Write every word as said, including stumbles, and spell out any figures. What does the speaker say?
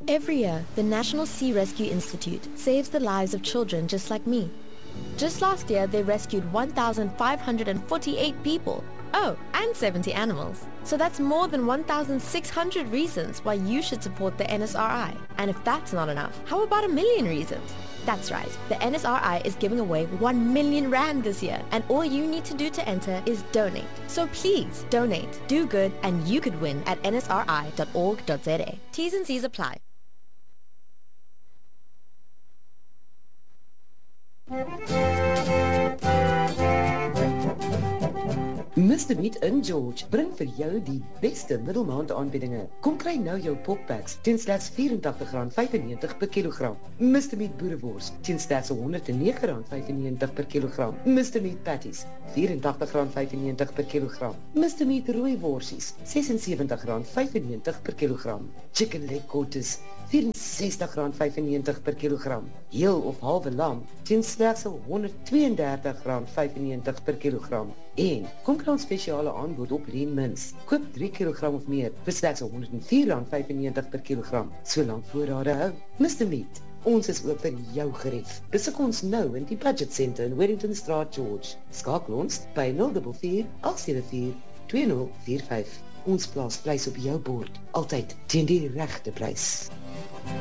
Every year, the National Sea Rescue Institute saves the lives of children just like me. Just last year, they rescued one thousand five hundred forty-eight people. Oh, and seventy animals. So that's more than one thousand six hundred reasons why you should support the N S R I. And if that's not enough, how about a million reasons? That's right, the N S R I is giving away one million rand this year, and all you need to do to enter is donate. So please, donate, do good, and you could win at n s r i dot org dot z a. T's and C's apply. Mister Meat in George bring vir jou die beste middelmaand aanbiedinge. Kom kry nou jou poppacks teen slegs vyfentagtig rand vyfennegentig per kilogram. Mister Meat boerewors teen slegs honderd en nege rand vyfennegentig per kilogram. Mister Meat patties vyfentagtig rand vyfennegentig per kilogram. Mister Meat rooi worsies ses en sewentig rand vyfennegentig per kilogram. Chicken leg quarters vyf-en-sestig rand vyfennegentig per kilogram. Heel of halve lam teen slegs honderd twee en dertig rand vyfennegentig per kilogram. En kom kry ons spesiale aanbod op lean mince. Koop drie kilogram of meer vir slegs honderd en vier rand vyfennegentig per kilogram. Solank voorrade hou. Mister Meat, ons is oop vir jou gerief. Besoek ons nou in die Budget Center in Wellington Straat, George. Skakel ons by nul vier vier agt sewe vier twee nul vier vyf. Ons plaas prys op jou bord, altyd teen die regte prys.